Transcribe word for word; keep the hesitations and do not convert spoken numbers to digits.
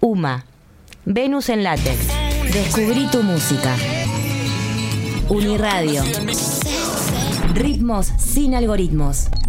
UMA. Venus en látex. Descubrí tu música. Uniradio. Ritmos sin algoritmos.